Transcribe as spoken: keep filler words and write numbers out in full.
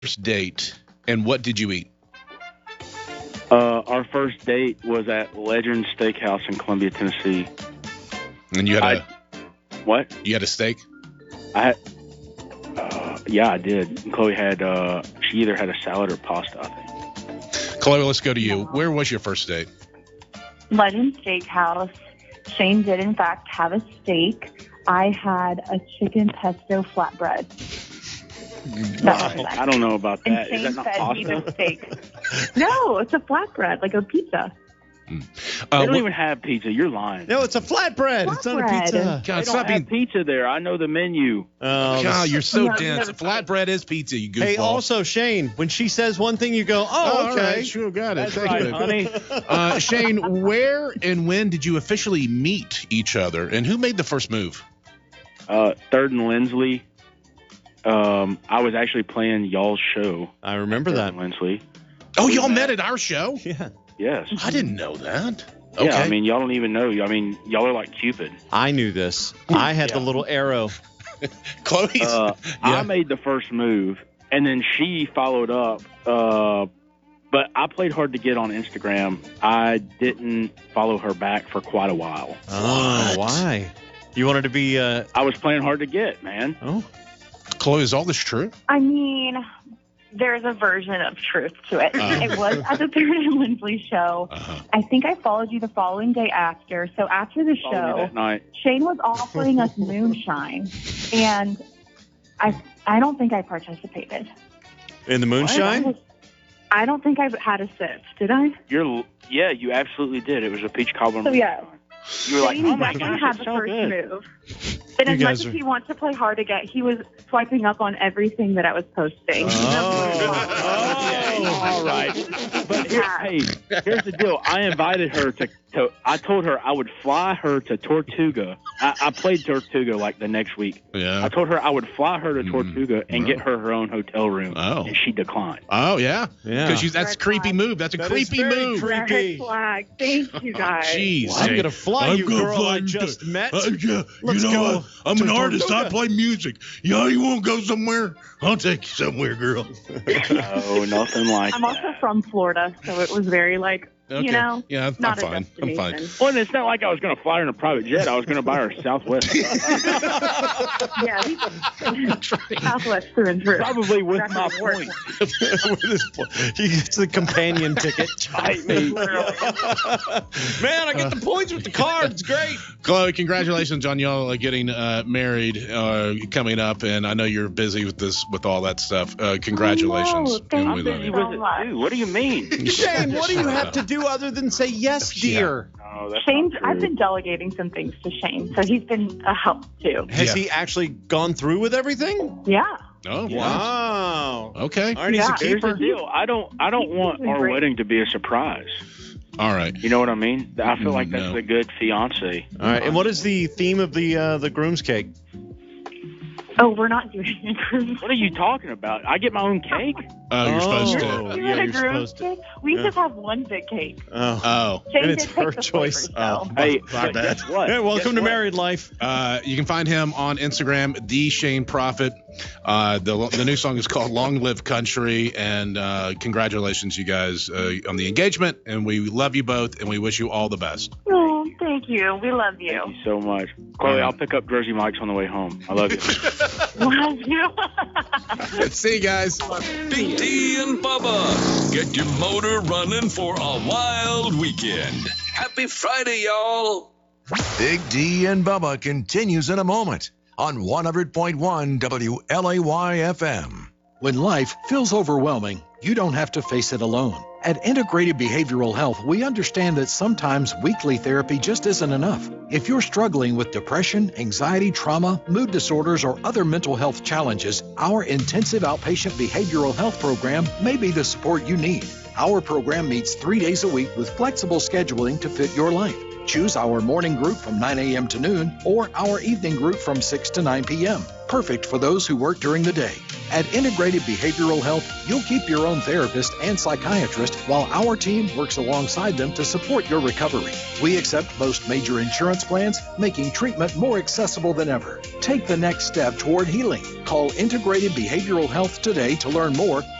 first date, and what did you eat? Uh, our first date was at Legend Steakhouse in Columbia, Tennessee. And you had I, a what? you had a steak? I had, uh, yeah, I did. Chloe had, uh, she either had a salad or pasta, I think. Chloe, let's go to you. Where was your first date? Legend Steakhouse. Shane did, in fact, have a steak. I had a chicken pesto flatbread. Wow. I don't know about And that. Is Shane that not fed me pasta? the steak. No, it's a flatbread, like a pizza. Uh, They don't wh- even have pizza. You're lying. No, it's a flatbread. It's not a Flatbread. pizza. God, They stop don't have being. pizza there. I know the menu. Oh, God, you're so No, dense. never- Flatbread is pizza, you goofball. hey, also, Shane, when she says one thing, you go, oh, Oh, all okay. right, sure, got it. That's Thank right, you. honey. Uh, Shane, where and when did you officially meet each other, and who made the first move? Uh, Third and Lindsley. Um, I was actually playing y'all's show. I remember Third that. and Lindsley. Oh, y'all met at our show? Yeah. Yes. I didn't know that. Okay. Yeah, I mean, y'all don't even know. I mean, y'all are like Cupid. I knew this. I had Yeah. the little arrow. Chloe's. Uh, Yeah. I made the first move, and then she followed up. Uh, but I played hard to get on Instagram. I didn't follow her back for quite a while. Oh, why? You wanted to be, uh, I was playing hard to get, man. oh, Chloe, is all this true? I mean, there's a version of truth to it. Uh. It was at the Third and Lindsley show. Uh-huh. I think I followed you the following day after. So after the Followed me show, that night. Shane was offering us moonshine, and I I don't think I participated. in the I moonshine? was- I don't think I had a sip, did I? You're, yeah, you absolutely did. It was a peach cobbler. So yeah, You were like, Shane oh my definitely gosh, had it's the so first good. move. And You as much guys as are- he wants to play hard to get, he was swiping up on everything that I was posting. Oh. All right. But here, hey, here's the deal. I invited her to, to, I told her I would fly her to Tortuga. I, I played Tortuga like the next week. I Yeah. told her I would fly her to Mm. Tortuga and get her her own hotel room. Oh. And she declined. Oh, yeah. Yeah. Because that's a Red creepy flag. move. That's a That is creepy very move. creepy. Red flag. Thank you guys. Jeez. Well, I'm Hey, going to fly I'm you, gonna girl fly I you just to- met. Uh, yeah, Let's you know, go what? I'm to an artist. I Tortuga. play music. Yeah, you want to go somewhere? I'll take you somewhere, girl. No, nothing like I'm that. also from Florida, so it was very like, Okay. you know, Yeah, I'm not a fine. I'm destination. fine. Well, and it's not like I was going to fly her in a private jet. I was going to buy her Southwest. Yeah, Southwest through and through. Probably with my That's worse. points. With his po- he gets the companion ticket. Bite me. Man, I get the points with the card. It's great. Chloe, congratulations on y'all uh, getting uh, married uh, coming up, and I know you're busy with this, with all that stuff. Uh, congratulations. Oh, thank And we you. love Busy you. with it, too. What do you mean? Shane, what do you have to do other than say yes, dear? No, that's Shane's, not I've true. been delegating some things to Shane, so he's been a help too. Has Yeah. he actually gone through with everything? Yeah. Oh, wow. Wow. Okay. All right, he's a Yeah. Here's the keeper. deal. I don't. I don't He's want doing our great. wedding to be a surprise. All right. You know what I mean? I feel like that's No. a good fiance. All right, and what is the theme of the uh, the groom's cake? Oh, we're not doing it. What are you talking about? I get my own cake. Oh, you're supposed to. Oh, You yeah, had a you're groom supposed to. cake? We Yeah. just have one big cake. Oh, Oh. Shane And it's did pick her the choice. flavors, though. Hey, my but bad. guess what? hey, welcome Guess to what? married life. Uh, you can find him on Instagram, the Shane Prophet. Uh, the the new song is called "Long Live Country," and uh, congratulations, you guys, uh, on the engagement. And we love you both, and we wish you all the best. Oh, thank you. We love you. Thank you so much, Chloe. I'll pick up Jersey Mike's on the way home. I love you. Love you. See you guys. Big D and Bubba. Get your motor running for a wild weekend. Happy Friday, y'all. Big D and Bubba continues in a moment on one hundred point one W L A Y F M. When life feels overwhelming, you don't have to face it alone. At Integrated Behavioral Health, we understand that sometimes weekly therapy just isn't enough. If you're struggling with depression, anxiety, trauma, mood disorders, or other mental health challenges, our intensive outpatient behavioral health program may be the support you need. Our program meets three days a week with flexible scheduling to fit your life. Choose our morning group from nine a.m. to noon or our evening group from six to nine p.m. perfect for those who work during the day. At Integrated Behavioral Health, you'll keep your own therapist and psychiatrist while our team works alongside them to support your recovery. We accept most major insurance plans, making treatment more accessible than ever. Take the next step toward healing. Call Integrated Behavioral Health today to learn more